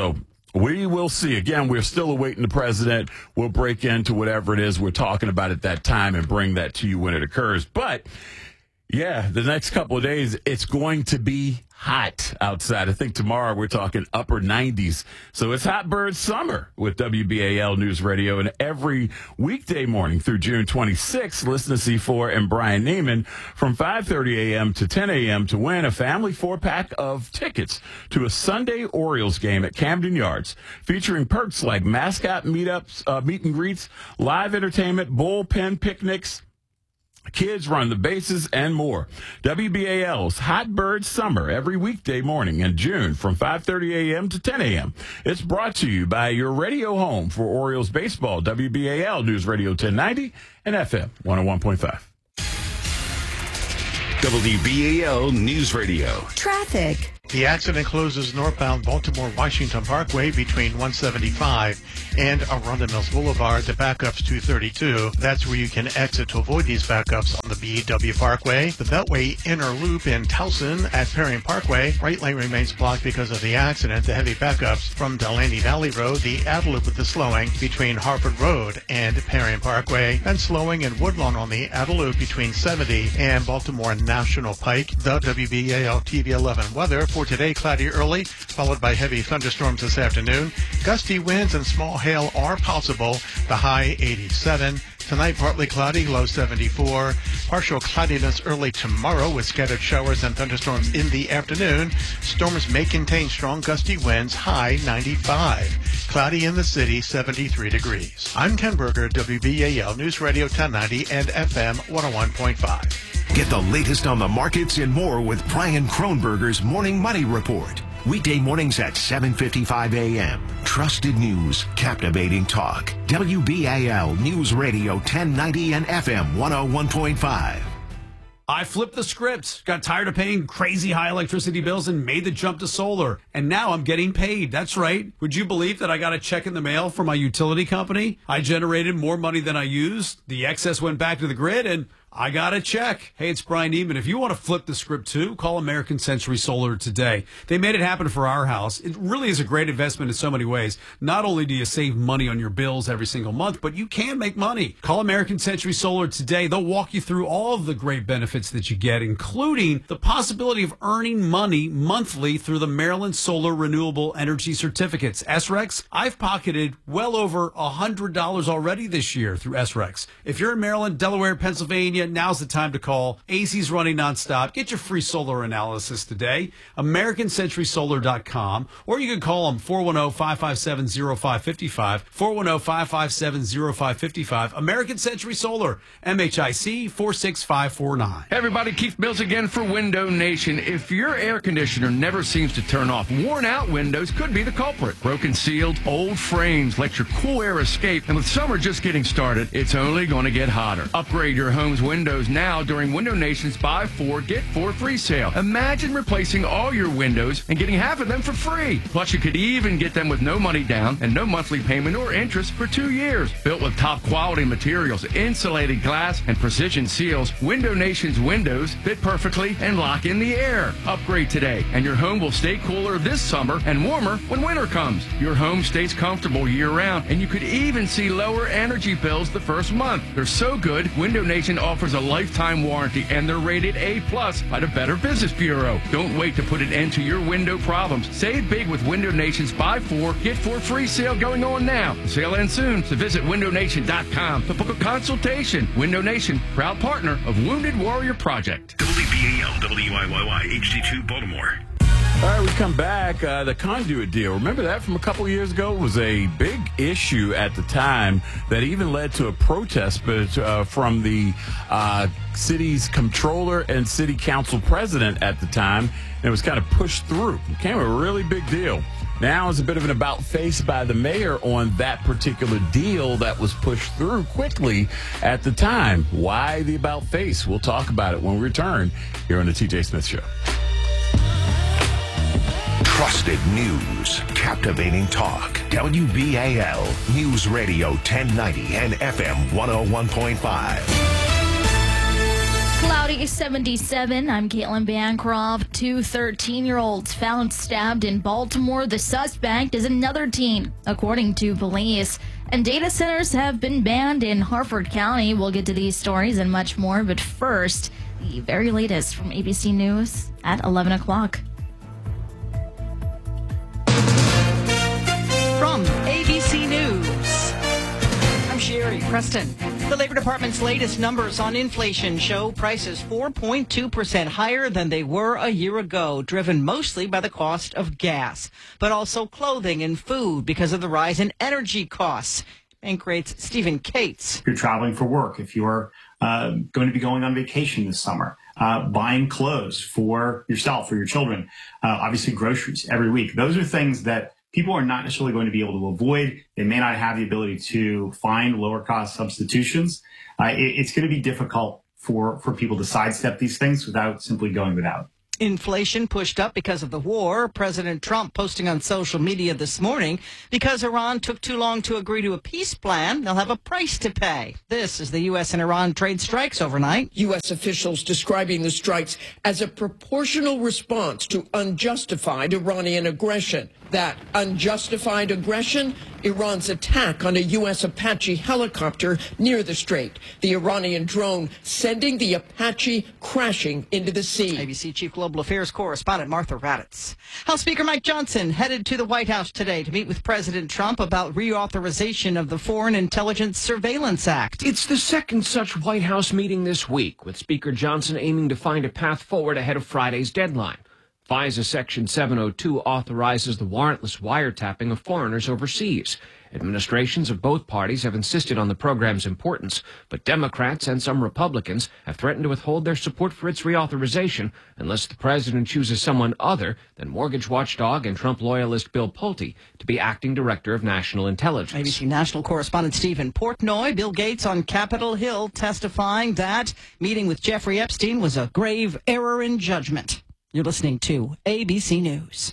We will see. Again, we're still awaiting the president. We'll break into whatever it is we're talking about at that time and bring that to you when it occurs. But, yeah, the next couple of days, it's going to be hot outside. I think tomorrow we're talking upper nineties. So it's Hot Bird Summer with W B A L News Radio. And every weekday morning through June twenty-sixth, listen to C four and Brian Neiman from five thirty a.m. to ten a.m. to win a family four-pack of tickets to a Sunday Orioles game at Camden Yards, featuring perks like mascot meetups, uh, meet and greets, live entertainment, bullpen picnics, kids run the bases, and more. W B A L's Hot Bird Summer every weekday morning in June from five thirty a.m. to ten a.m. It's brought to you by your radio home for Orioles baseball, W B A L News Radio ten ninety and F M one oh one point five.
W B A L News Radio.
Traffic.
The accident closes northbound Baltimore-Washington Parkway between one seventy-five and Arundel Mills Boulevard. The backup's two thirty-two. That's where you can exit to avoid these backups on the B W Parkway. The Beltway inner loop in Towson at Perry Parkway. Right lane remains blocked because of the accident. The heavy backups from Delaney Valley Road. The outer loop with the slowing between Harford Road and Perry Parkway. And slowing in Woodlawn on the outer loop between seventy and Baltimore National Pike. The W B A L T V eleven weather for today, cloudy early, followed by heavy thunderstorms this afternoon. Gusty winds and small hail are possible. The high eighty-seven. Tonight, partly cloudy, low seventy-four. Partial cloudiness early tomorrow with scattered showers and thunderstorms in the afternoon. Storms may contain strong gusty winds, high ninety-five. Cloudy in the city, seventy-three degrees. I'm Ken Berger, W B A L News Radio ten ninety and F M one oh one point five.
Get the latest on the markets and more with Brian Kronberger's Morning Money Report. Weekday mornings at seven fifty-five a.m. Trusted news, captivating talk. W B A L News Radio ten ninety and F M one oh one point five.
I flipped the script, got tired of paying crazy high electricity bills and made the jump to solar. And now I'm getting paid. That's right. Would you believe that I got a check in the mail from my utility company? I generated more money than I used. The excess went back to the grid and I got a check. Hey, it's Brian Neiman. If you want to flip the script too, call American Century Solar today. They made it happen for our house. It really is a great investment in so many ways. Not only do you save money on your bills every single month, but you can make money. Call American Century Solar today. They'll walk you through all of the great benefits that you get, including the possibility of earning money monthly through the Maryland Solar Renewable Energy Certificates. S R E Cs, I've pocketed well over one hundred dollars already this year through S R E Cs. If you're in Maryland, Delaware, Pennsylvania, now's the time to call. A C's running nonstop. Get your free solar analysis today. American Century Solar dot com. Or you can call them four one zero, five five seven, zero five five five. four one zero, five five seven, zero five five five. American Century Solar. M H I C four six five four nine.
Hey everybody, Keith Mills again for Window Nation. If your air conditioner never seems to turn off, worn out windows could be the culprit. Broken sealed, old frames let your cool air escape. And with summer just getting started, it's only going to get hotter. Upgrade your home's windows now during Window Nation's buy four, get four free sale. Imagine replacing all your windows and getting half of them for free. Plus, you could even get them with no money down and no monthly payment or interest for two years. Built with top quality materials, insulated glass, and precision seals, Window Nation's windows fit perfectly and lock in the air. Upgrade today, and your home will stay cooler this summer and warmer when winter comes. Your home stays comfortable year-round, and you could even see lower energy bills the first month. They're so good, Window Nation offers a lifetime warranty, and they're rated A plus by the Better Business Bureau. Don't wait to put an end to your window problems. Save big with Window Nation's buy four, get four free sale going on now. The sale ends soon, so visit window nation dot com to book a consultation. Window Nation, proud partner of Wounded Warrior Project.
W B A L W I Y Y H D two Baltimore.
All right, we come back. Uh, the conduit deal. Remember that from a couple of years ago? It was a big issue at the time that even led to a protest but, uh, from the uh, city's comptroller and city council president at the time. And it was kind of pushed through. It became a really big deal. Now it's a bit of an about face by the mayor on that particular deal that was pushed through quickly at the time. Why the about face? We'll talk about it when we return here on the T J Smith Show.
Trusted news, captivating talk. W B A L News Radio ten ninety and F M one oh one point five.
Cloudy I seventy-seven, I'm Caitlin Bancroft. Two thirteen-year-olds found stabbed in Baltimore. The suspect is another teen, according to police. And data centers have been banned in Harford County. We'll get to these stories and much more. But first, the very latest from A B C News at eleven o'clock.
From A B C News, I'm Sherry Preston. The Labor Department's latest numbers on inflation show prices four point two percent higher than they were a year ago, driven mostly by the cost of gas, but also clothing and food because of the rise in energy costs. Bank rates Stephen Cates.
If you're traveling for work, if you're uh, going to be going on vacation this summer, uh, buying clothes for yourself, for your children, uh, obviously groceries every week. Those are things that people are not necessarily going to be able to avoid. They may not have the ability to find lower cost substitutions. Uh, it, it's going to be difficult for, for people to sidestep these things without simply going without.
Inflation pushed up because of the war. President Trump posting on social media this morning, because Iran took too long to agree to a peace plan, they'll have a price to pay. This is the U S and Iran trade strikes overnight.
U S officials describing the strikes as a proportional response to unjustified Iranian aggression. That unjustified aggression, Iran's attack on a U S Apache helicopter near the strait. The Iranian drone sending the Apache crashing into the sea.
A B C Chief Global Affairs correspondent Martha Raddatz. House Speaker Mike Johnson headed to the White House today to meet with President Trump about reauthorization of the Foreign Intelligence Surveillance Act.
It's the second such White House meeting this week, with Speaker Johnson aiming to find a path forward ahead of Friday's deadline. FISA Section seven oh two authorizes the warrantless wiretapping of foreigners overseas. Administrations of both parties have insisted on the program's importance, but Democrats and some Republicans have threatened to withhold their support for its reauthorization unless the president chooses someone other than mortgage watchdog and Trump loyalist Bill Pulte to be acting director of national intelligence.
A B C national correspondent Stephen Portnoy. Bill Gates on Capitol Hill testifying that meeting with Jeffrey Epstein was a grave error in judgment. You're listening to A B C News.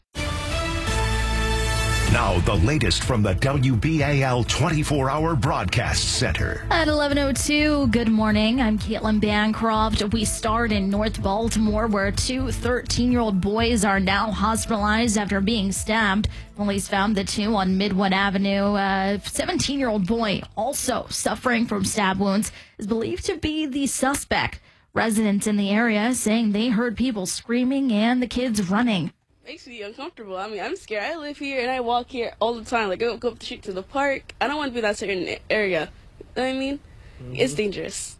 Now, the latest from the W B A L twenty-four hour Broadcast Center.
At eleven oh two, good morning. I'm Caitlin Bancroft. We start in North Baltimore, where two thirteen-year-old boys are now hospitalized after being stabbed. Police found the two on Midwood Avenue. A seventeen-year-old boy, also suffering from stab wounds, is believed to be the suspect. Residents in the area saying they heard people screaming and the kids running.
Makes me uncomfortable. I mean, I'm scared. I live here and I walk here all the time. Like, I go up the street to the park. I don't want to be in that certain area. You know what I mean? Mm-hmm. It's dangerous.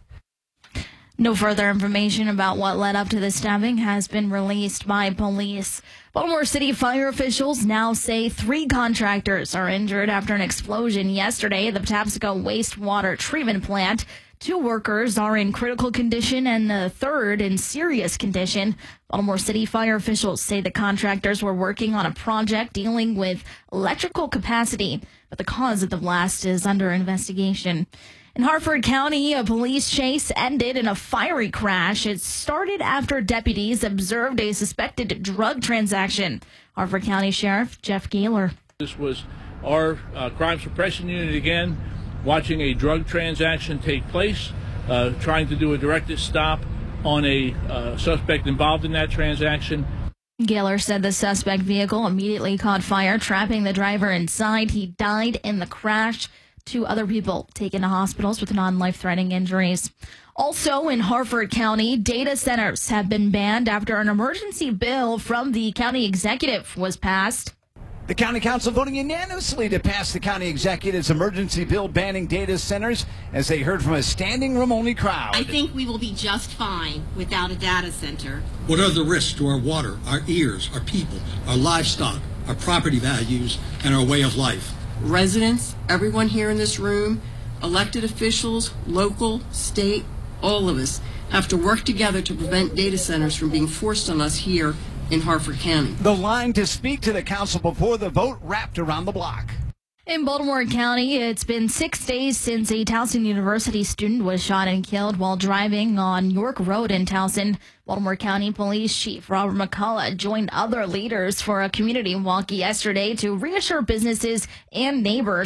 No further information about what led up to the stabbing has been released by police. Baltimore City fire officials now say three contractors are injured after an explosion yesterday at the Patapsco wastewater treatment plant. Two workers are in critical condition and the third in serious condition. Baltimore City fire officials say the contractors were working on a project dealing with electrical capacity, but the cause of the blast is under investigation. In Harford County, a police chase ended in a fiery crash. It started after deputies observed a suspected drug transaction. Harford County Sheriff Jeff Gaylor.
This was our uh, crime suppression unit again, watching a drug transaction take place, uh, trying to do a directed stop on a uh, suspect involved in that transaction.
Gaylor said the suspect vehicle immediately caught fire, trapping the driver inside. He died in the crash. Two other people taken to hospitals with non-life-threatening injuries. Also in Harford County, data centers have been banned after an emergency bill from the county executive was passed.
The county council voting unanimously to pass the county executive's emergency bill banning data centers, as they heard from a standing room only crowd.
I think we will be just fine without a data center.
What are the risks to our water, our ears, our people, our livestock, our property values, and our way of life?
Residents, everyone here in this room, elected officials, local, state, all of us have to work together to prevent data centers from being forced on us here in Harford County.
The line to speak to the council before the vote wrapped around the block.
In Baltimore County, it's been six days since a Towson University student was shot and killed while driving on York Road in Towson. Baltimore County Police Chief Robert McCullough joined other leaders for a community walk yesterday to reassure businesses and neighbors.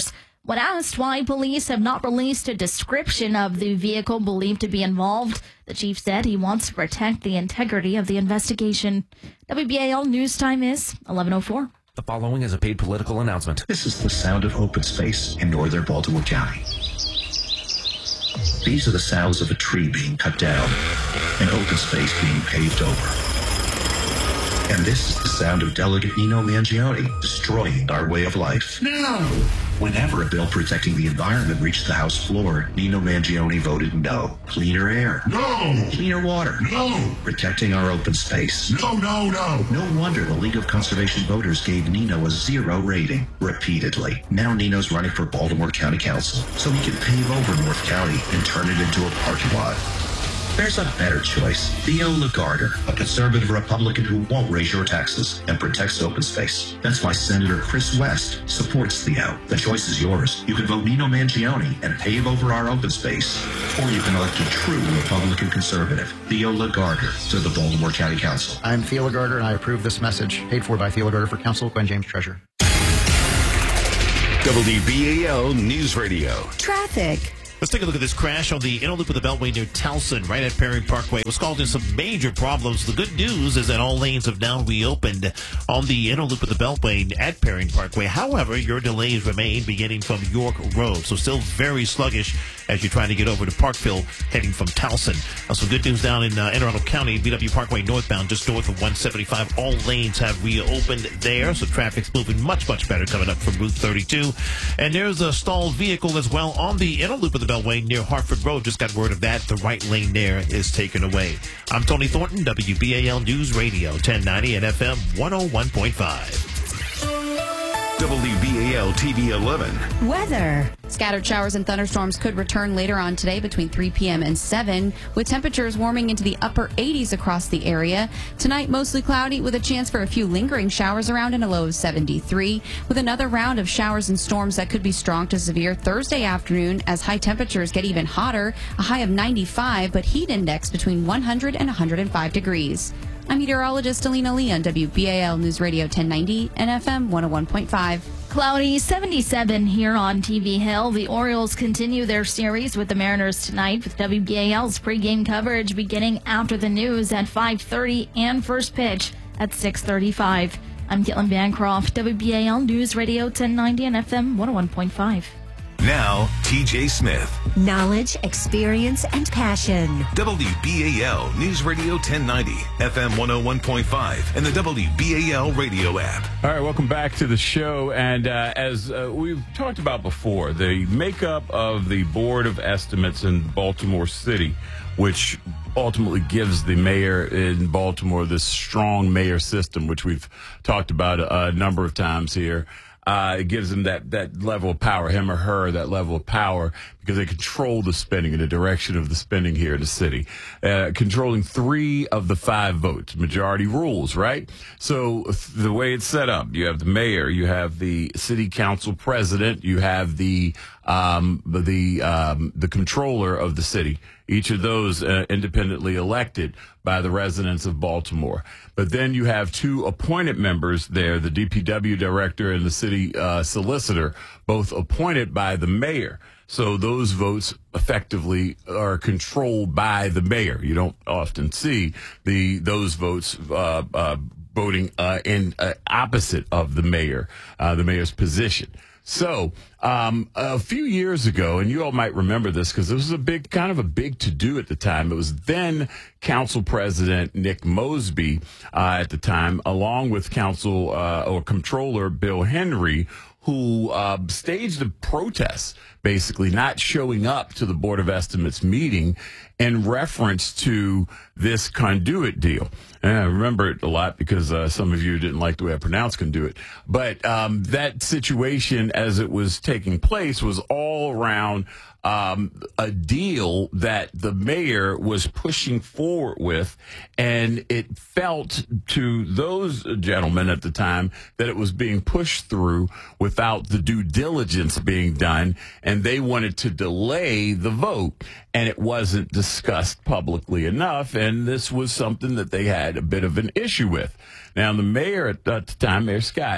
When asked why police have not released a description of the vehicle believed to be involved, the chief said he wants to protect the integrity of the investigation. W B A L News Time is eleven oh four.
The following is a paid political announcement.
This is the sound of open space in northern Baltimore County. These are the sounds of a tree being cut down and open space being paved over. And this is the sound of Delegate Nino Mangione destroying our way of life. No! Whenever a bill protecting the environment reached the House floor, Nino Mangione voted no. Cleaner air. No! Cleaner water. No! Protecting our open space. No, no, no! No wonder the League of Conservation Voters gave Nino a zero rating repeatedly. Now Nino's running for Baltimore County Council so he can pave over North County and turn it into a parking lot. There's a better choice. Theo Lagarder, a conservative Republican who won't raise your taxes and protects open space. That's why Senator Chris West supports Theo. The choice is yours. You can vote Nino Mangione and pave over our open space. Or you can elect a true Republican conservative, Theo Lagarder, to the Baltimore County Council.
I'm Theo Lagarder, and I approve this message. Paid for by Theo Lagarder for Council, Gwen James, Treasurer.
W B A L News Radio.
Traffic.
Let's take a look at this crash on the inner loop of the Beltway near Towson, right at Perry Parkway. It was causing some major problems. The good news is that all lanes have now reopened on the inner loop of the Beltway at Perry Parkway. However, your delays remain beginning from York Road, so still very sluggish as you're trying to get over to Parkville heading from Towson. Now, some good news down in uh, Anne Arundel County, B W Parkway northbound, just north of one seventy-five. All lanes have reopened there, so traffic's moving much, much better coming up from Route thirty-two. And there's a stalled vehicle as well on the inner loop of the Beltway near Hartford Road. Just got word of that. The right lane there is taken away. I'm Tony Thornton, W B A L News Radio, ten ninety and F M one oh one point five.
W B A L T V eleven.
Weather.
Scattered showers and thunderstorms could return later on today between three p.m. and seven, with temperatures warming into the upper eighties across the area. Tonight, mostly cloudy with a chance for a few lingering showers around and a low of seventy-three, with another round of showers and storms that could be strong to severe Thursday afternoon as high temperatures get even hotter, a high of ninety-five, but heat index between one hundred and one hundred five degrees. I'm meteorologist Alina Lee on W B A L News Radio ten ninety and F M one oh one point five.
Cloudy, seventy-seven here on T V Hill. The Orioles continue their series with the Mariners tonight with W B A L's pregame coverage beginning after the news at five thirty and first pitch at six thirty-five. I'm Caitlin Bancroft, W B A L News Radio ten ninety and F M one oh one point five.
Now, T J Smith.
Knowledge, experience, and passion.
W B A L News Radio ten ninety, F M one oh one point five, and the W B A L radio app.
All right, welcome back to the show. And uh, as uh, we've talked about before, the makeup of the Board of Estimates in Baltimore City, which ultimately gives the mayor in Baltimore this strong mayor system, which we've talked about a, a number of times here. Uh, it gives them that, that level of power, him or her, that level of power, because they control the spending and the direction of the spending here in the city. Uh, controlling three of the five votes, majority rules, right? So the way it's set up, you have the mayor, you have the city council president, you have the, um, the, um, the controller of the city. Each of those uh, independently elected by the residents of Baltimore. But then you have two appointed members there, the D P W director and the city uh, solicitor, both appointed by the mayor. So those votes effectively are controlled by the mayor. You don't often see the those votes uh, uh, voting uh, in uh, opposite of the mayor, uh, the mayor's position. So um, a few years ago, and you all might remember this because it was a big, kind of a big to-do at the time. It was then Council President Nick Mosby uh, at the time, along with Council uh, or Comptroller Bill Henry, who uh, staged a protest, basically not showing up to the Board of Estimates meeting in reference to this conduit deal. And I remember it a lot because uh, some of you didn't like the way I pronounced conduit. But um, that situation as it was taking place was all around um, a deal that the mayor was pushing forward with. And it felt to those gentlemen at the time that it was being pushed through without the due diligence being done. And they wanted to delay the vote. And it wasn't discussed publicly enough. And this was something that they had a bit of an issue with. Now, the mayor at the time, Mayor Scott,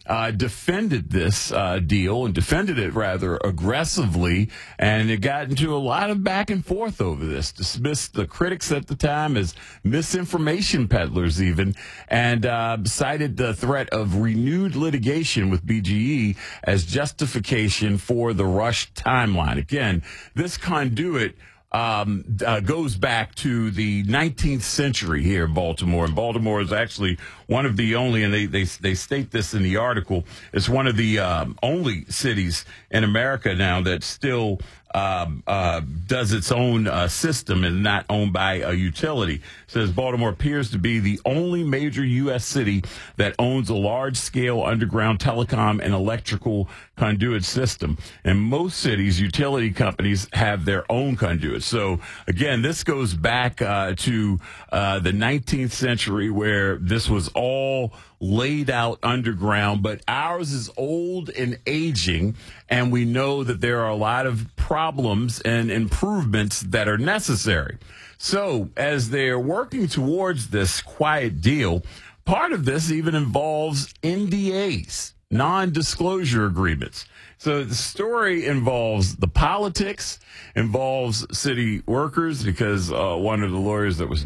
uh, defended this uh, deal and defended it rather aggressively, and it got into a lot of back and forth over this. Dismissed the critics at the time as misinformation peddlers, even, and uh, cited the threat of renewed litigation with B G E as justification for the rushed timeline. Again, this conduit Um, uh, goes back to the nineteenth century here in Baltimore. And Baltimore is actually one of the only, and they, they, they state this in the article, it's one of the um, only cities in America now that still um, uh, does its own uh, system and not owned by a utility. It says Baltimore appears to be the only major U S city that owns a large-scale underground telecom and electrical conduit system. In most cities, utility companies have their own conduits. So, again, this goes back uh, to uh, the nineteenth century where this was all laid out underground, but ours is old and aging, and we know that there are a lot of problems and improvements that are necessary. So, as they're working towards this quiet deal, part of this even involves N D As, non-disclosure agreements. So the story involves the politics, involves city workers, because uh, one of the lawyers that was